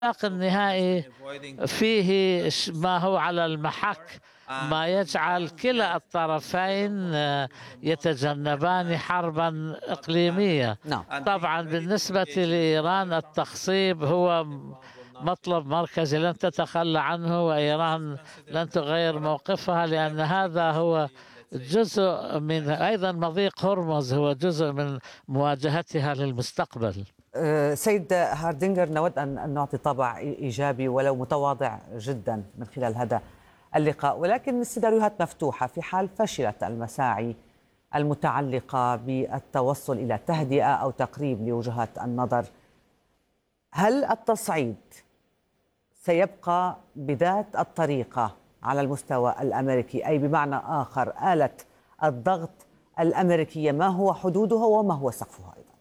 النهائي فيه ما هو على المحك، ما يجعل كلا الطرفين يتجنبان حربا إقليمية. نعم. طبعا بالنسبة لإيران التخصيب هو مطلب مركزي لن تتخلى عنه، وإيران لن تغير موقفها، لأن هذا هو جزء من أيضا مضيق هرمز، هو جزء من مواجهتها للمستقبل. سيد هاردينجر، نود أن نعطي طابع إيجابي ولو متواضع جدا من خلال هذا اللقاء، ولكن السيناريوهات مفتوحة في حال فشلت المساعي المتعلقة بالتوصل إلى تهدئة أو تقريب لوجهات النظر. هل التصعيد سيبقى بذات الطريقة على المستوى الأمريكي، أي بمعنى آخر آلة الضغط الأمريكية ما هو حدودها وما هو سقفها أيضا؟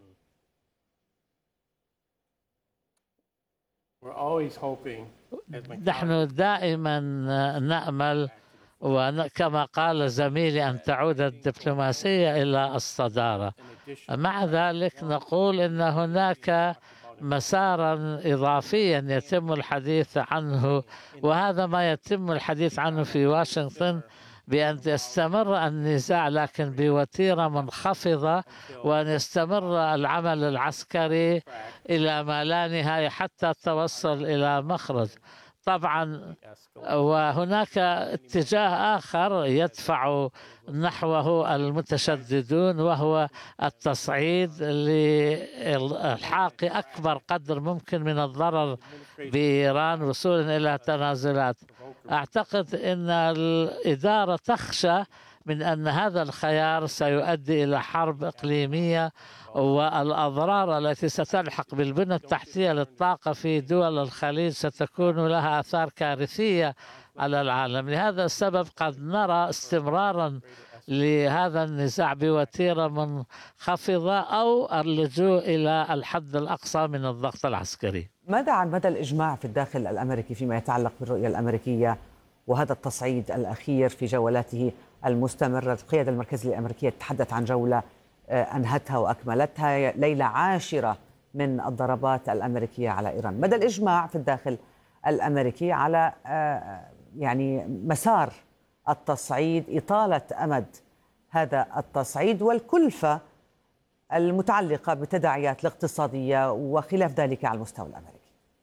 نحن دائما نأمل، وكما قال زميلي، أن تعود الدبلوماسية إلى الصدارة. مع ذلك نقول أن هناك مسارا إضافيا يتم الحديث عنه، وهذا ما يتم الحديث عنه في واشنطن، بأن يستمر النزاع لكن بوتيرة منخفضة، وأن يستمر العمل العسكري إلى ما لا نهاية حتى التوصل إلى مخرج. طبعا وهناك اتجاه آخر يدفع نحوه المتشددون، وهو التصعيد لإلحاق أكبر قدر ممكن من الضرر بإيران وصولا إلى تنازلات. أعتقد أن الإدارة تخشى من أن هذا الخيار سيؤدي إلى حرب إقليمية، والأضرار التي ستلحق بالبنى التحتية للطاقة في دول الخليج ستكون لها آثار كارثية على العالم. لهذا السبب قد نرى استمرارا لهذا النزاع بوتيرة منخفضة أو اللجوء إلى الحد الأقصى من الضغط العسكري. ماذا عن مدى الإجماع في الداخل الأمريكي فيما يتعلق بالرؤية الأمريكية وهذا التصعيد الأخير في جولاته المستمرة؟ القيادة المركزية الأمريكية تتحدث عن جولة أنهتها وأكملتها، ليلة عاشرة من الضربات الأمريكية على إيران. مدى الإجماع في الداخل الأمريكي على يعني مسار التصعيد، إطالة أمد هذا التصعيد والكلفة المتعلقة بالتداعيات الاقتصادية وخلاف ذلك على المستوى الأمريكي.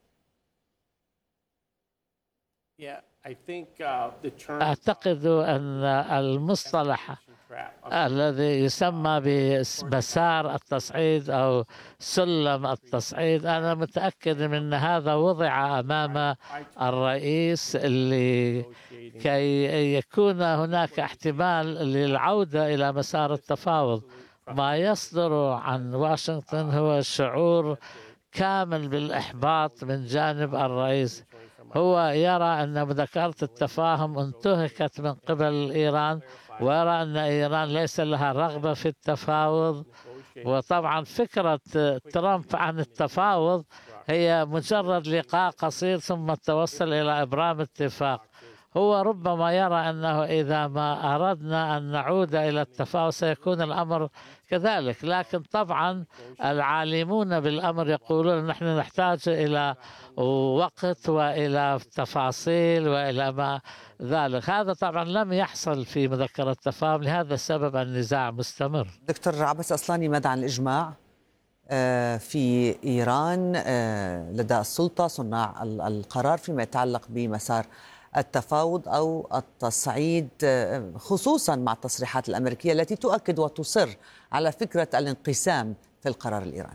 أعتقد أن المصطلح الذي يسمى بمسار التصعيد أو سلم التصعيد، أنا متأكد من هذا وضع أمام الرئيس كي يكون هناك احتمال للعودة إلى مسار التفاوض. ما يصدر عن واشنطن هو شعور كامل بالإحباط من جانب الرئيس. هو يرى أن مذكرة التفاهم انتهكت من قبل إيران، ويرى أن إيران ليس لها رغبة في التفاوض. وطبعا فكرة ترامب عن التفاوض هي مجرد لقاء قصير ثم التوصل إلى إبرام اتفاق. هو ربما يرى أنه إذا ما أردنا أن نعود إلى التفاوض سيكون الأمر كذلك، لكن طبعا العالمون بالأمر يقولون نحن نحتاج إلى وقت وإلى تفاصيل وإلى ما ذلك. هذا طبعا لم يحصل في مذكرة التفاهم، لهذا السبب النزاع مستمر. دكتور عباس أصلاني، ماذا عن الإجماع في إيران لدى السلطة صناع القرار فيما يتعلق بمسار التفاوض أو التصعيد، خصوصا مع التصريحات الأمريكية التي تؤكد وتصر على فكرة الانقسام في القرار الإيراني؟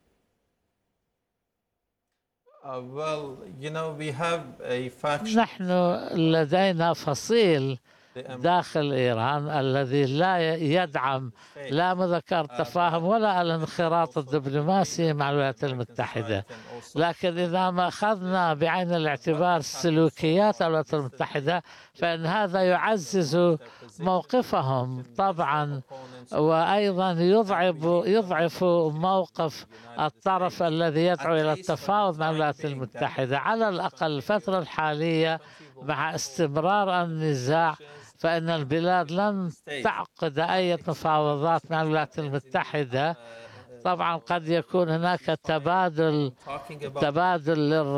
نحن لدينا فصيل داخل إيران الذي لا يدعم لا مذكرة تفاهم ولا الانخراط الدبلوماسي مع الولايات المتحدة. لكن إذا ما أخذنا بعين الاعتبار سلوكيات الولايات المتحدة فإن هذا يعزز موقفهم طبعا، وأيضا يضعف موقف الطرف الذي يدعو إلى التفاوض مع الولايات المتحدة. على الأقل الفترة الحالية مع استمرار النزاع فإن البلاد لن تعقد أي مفاوضات مع الولايات المتحدة، طبعا قد يكون هناك تبادل